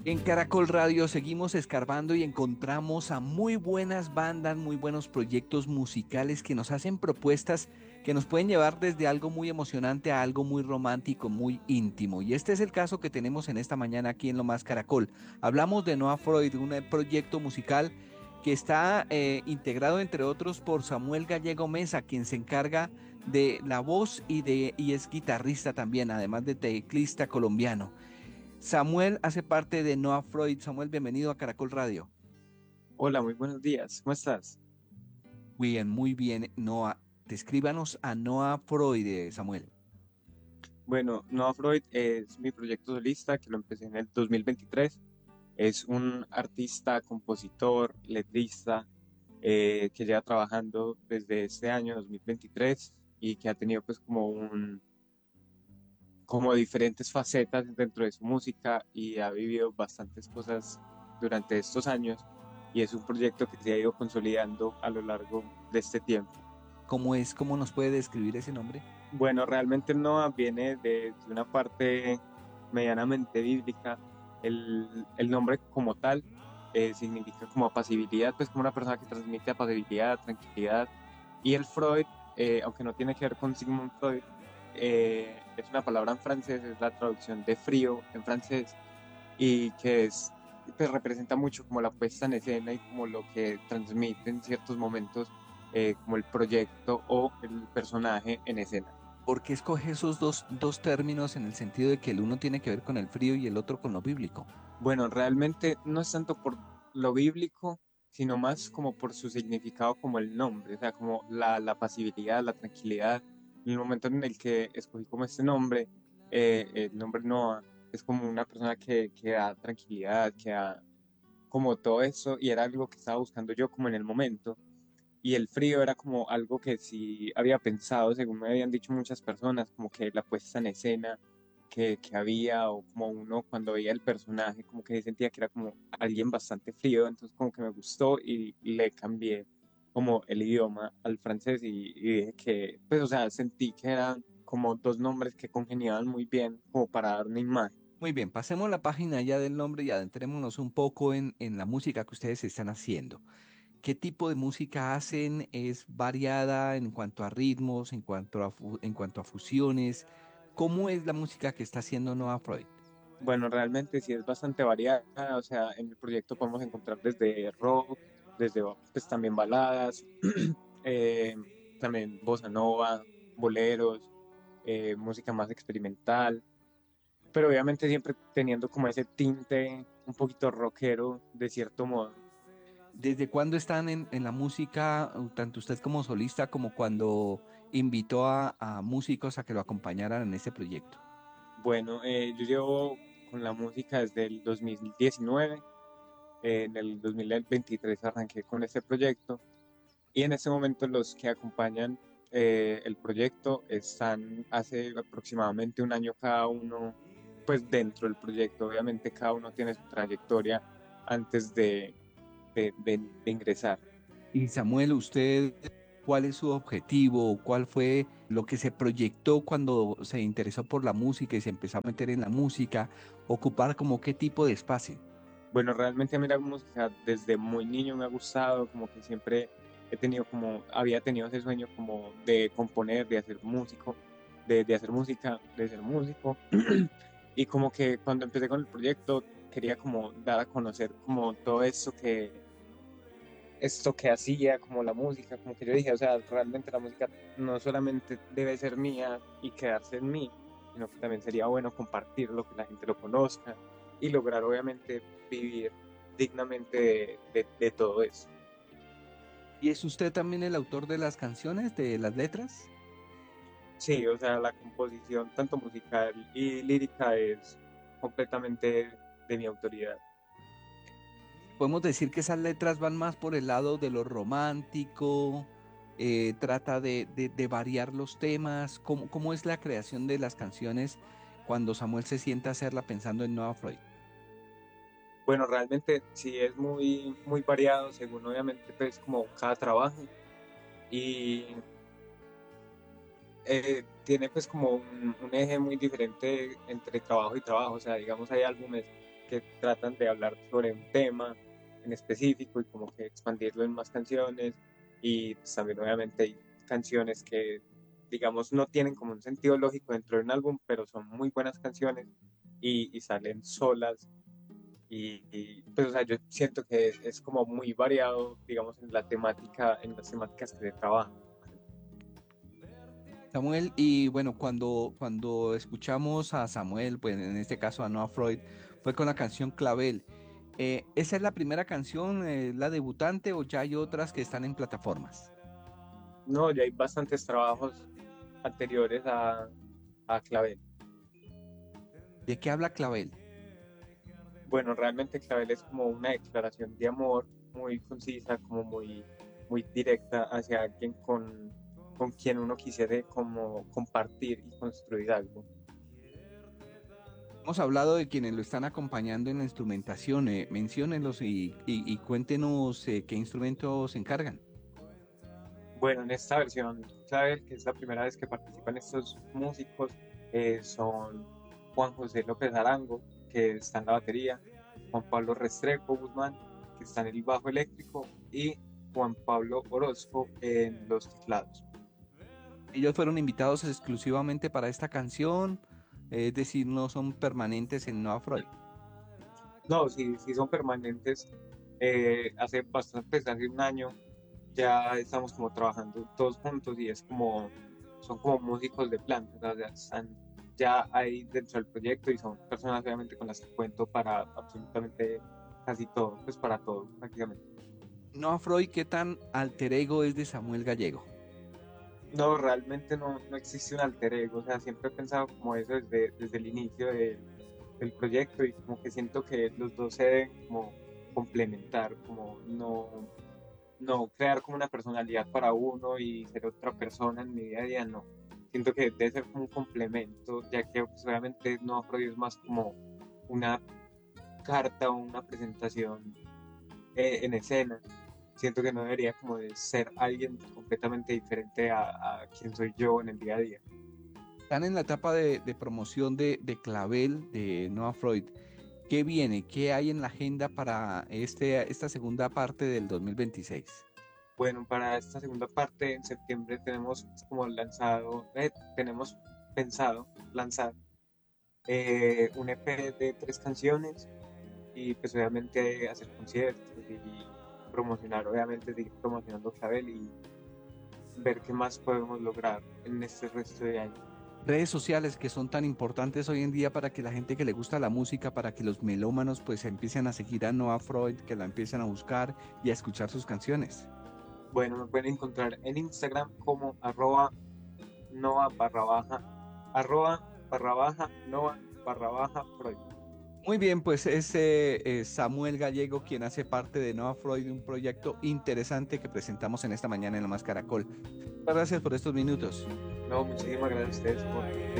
En Caracol Radio seguimos escarbando y encontramos a muy buenas bandas, muy buenos proyectos musicales que nos hacen propuestas que nos pueden llevar desde algo muy emocionante a algo muy romántico, muy íntimo. Y este es el caso que tenemos en esta mañana aquí en Lo Más Caracol. Hablamos de Noah Freud, un proyecto musical que está integrado entre otros por Samuel Gallego Mesa, quien se encarga de la voz y es guitarrista también, además de teclista colombiano. Samuel hace parte de Noah Freud. Samuel, bienvenido a Caracol Radio. Hola, muy buenos días. ¿Cómo estás? Bien, muy bien, Noah. Descríbanos a Noah Freud, Samuel. Bueno, Noah Freud es mi proyecto solista que lo empecé en el 2023. Es un artista, compositor, letrista que lleva trabajando desde este año 2023 y que ha tenido pues como diferentes facetas dentro de su música y ha vivido bastantes cosas durante estos años y es un proyecto que se ha ido consolidando a lo largo de este tiempo. ¿Cómo es? ¿Cómo nos puede describir ese nombre? Bueno, realmente Noah viene de una parte medianamente bíblica. El nombre como tal significa como apacibilidad, pues como una persona que transmite apacibilidad, tranquilidad. Y el Freud, aunque no tiene que ver con Sigmund Freud, es una palabra en francés, es la traducción de frío en francés y que pues representa mucho como la puesta en escena y como lo que transmite en ciertos momentos como el proyecto o el personaje en escena. ¿Por qué escoge esos dos términos en el sentido de que el uno tiene que ver con el frío y el otro con lo bíblico? Bueno, realmente no es tanto por lo bíblico, sino más como por su significado como el nombre, o sea, como la pasividad, la tranquilidad. En el momento en el que escogí como este nombre, el nombre Noah, es como una persona que da tranquilidad, que da como todo eso, y era algo que estaba buscando yo como en el momento. Y el frío era como algo que sí había pensado, según me habían dicho muchas personas, como que la puesta en escena que había, o como uno cuando veía el personaje, como que sentía que era como alguien bastante frío, entonces como que me gustó y le cambié como el idioma al francés y dije que, pues o sea, sentí que eran como dos nombres que congeniaban muy bien como para dar una imagen. Muy bien, pasemos la página ya del nombre y adentrémonos un poco en la música que ustedes están haciendo. ¿Qué tipo de música hacen? ¿Es variada en cuanto a ritmos, en cuanto a fusiones? ¿Cómo es la música que está haciendo Noah Freud? Bueno, realmente sí es bastante variada, o sea, en el proyecto podemos encontrar desde rock, desde pues también baladas, eh, también bossa nova, boleros, música más experimental, pero obviamente siempre teniendo como ese tinte un poquito rockero de cierto modo. ¿Desde cuándo están en la música, tanto usted como solista, como cuando invitó a músicos a que lo acompañaran en ese proyecto? Bueno, yo llevo con la música desde el 2019, en el 2023 arranqué con este proyecto. Y en este momento los que acompañan el proyecto están hace aproximadamente un año cada uno, pues dentro del proyecto. Obviamente cada uno tiene su trayectoria antes de ingresar. Y Samuel, ¿usted cuál es su objetivo? ¿Cuál fue lo que se proyectó cuando se interesó por la música y se empezó a meter en la música? ¿Ocupar como qué tipo de espacio? Bueno, realmente a mí la música desde muy niño me ha gustado, como que siempre había tenido ese sueño como de componer, de hacer músico, de hacer música, de ser músico. Y como que cuando empecé con el proyecto quería como dar a conocer como todo esto que hacía, como la música, como que yo dije, o sea, realmente la música no solamente debe ser mía y quedarse en mí, sino que también sería bueno compartirlo, que la gente lo conozca y lograr obviamente vivir dignamente de todo eso. ¿Y es usted también el autor de las canciones, de las letras? Sí, o sea, la composición tanto musical y lírica es completamente de mi autoridad. Podemos decir que esas letras van más por el lado de lo romántico, trata de variar los temas. ¿Cómo es la creación de las canciones cuando Samuel se sienta a hacerla pensando en Noah Freud? Bueno, realmente sí es muy variado según obviamente pues como cada trabajo y tiene pues como un eje muy diferente entre trabajo y trabajo. O sea, digamos, hay álbumes que tratan de hablar sobre un tema en específico y como que expandirlo en más canciones. Y pues, también obviamente hay canciones que, digamos, no tienen como un sentido lógico dentro de un álbum, pero son muy buenas canciones y salen solas. Pues, o sea, yo siento que es como muy variado, digamos, en la temática, en las temáticas que se trabajan. Samuel, y bueno, cuando escuchamos a Samuel, pues en este caso a Noah Freud, fue con la canción Clavel. ¿Esa es la primera canción, la debutante, o ya hay otras que están en plataformas? No, ya hay bastantes trabajos anteriores a Clavel. ¿De qué habla Clavel? Bueno, realmente Clavel es como una declaración de amor muy concisa, como muy directa hacia alguien con quien uno quisiera como compartir y construir algo. Hemos hablado de quienes lo están acompañando en la instrumentación. Menciónenlos y cuéntenos qué instrumentos se encargan. Bueno, en esta versión Clavel, que es la primera vez que participan estos músicos, son Juan José López Arango, que está en la batería, Juan Pablo Restrepo Guzmán, que está en el bajo eléctrico, y Juan Pablo Orozco en los teclados. Ellos fueron invitados exclusivamente para esta canción, es decir, no son permanentes en Noah Freud. No, sí, sí son permanentes. Hace bastante, pues, hace un año ya estamos como trabajando todos juntos y es como, son como músicos de planta, o sea, están ya ahí dentro del proyecto y son personas obviamente con las que cuento para absolutamente casi todo, pues para todo prácticamente. Noah Freud, ¿qué tan alter ego es de Samuel Gallego? No, realmente no existe un alter ego, o sea, siempre he pensado como eso desde el inicio del proyecto y como que siento que los dos se deben como complementar, como no crear como una personalidad para uno y ser otra persona en mi día a día, no. Siento que debe ser como un complemento, ya que pues, obviamente no Afrodit es más como una carta o una presentación en escena. Siento que no debería como de ser alguien completamente diferente a quien soy yo en el día a día. Están en la etapa de promoción de Clavel, de Noah Freud. ¿Qué viene? ¿Qué hay en la agenda para esta segunda parte del 2026? Bueno, para esta segunda parte en septiembre tenemos como lanzado, tenemos pensado lanzar un EP de 3 canciones y pues obviamente hacer conciertos y promocionar, obviamente seguir promocionando Clavel y ver qué más podemos lograr en este resto de año. Redes sociales que son tan importantes hoy en día para que la gente que le gusta la música, para que los melómanos pues empiecen a seguir a Noah Freud, que la empiecen a buscar y a escuchar sus canciones. Bueno, me pueden encontrar en Instagram como arroba barra baja Noah barra baja Freud. Muy bien, pues es Samuel Gallego quien hace parte de Noah Freud, un proyecto interesante que presentamos en esta mañana en La Más Caracol. Muchas gracias por estos minutos. No, muchísimas gracias a ustedes por